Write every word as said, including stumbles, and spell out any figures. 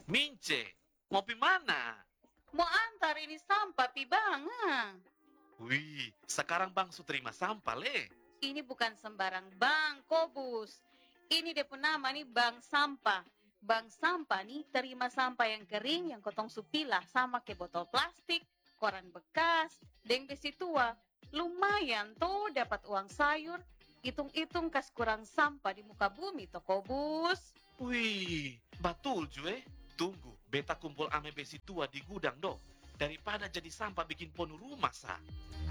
Mince, mau pi mana? Mau antar ini sampah pi bang. ah. Wih, sekarang bang su terima sampah le. Ini bukan sembarang bank, Kobus. Ini dia pun nama nih bank sampah. Bank sampah nih terima sampah yang kering yang kotong supilah sama ke botol plastik, koran bekas, deng besi tua. Lumayan tuh dapat uang sayur. Hitung-hitung kas kurang sampah di muka bumi toh, Kobus. Wih, betul Jue. Tunggu, beta kumpul ame besi tua di gudang do. Daripada jadi sampah bikin ponu rumah sa.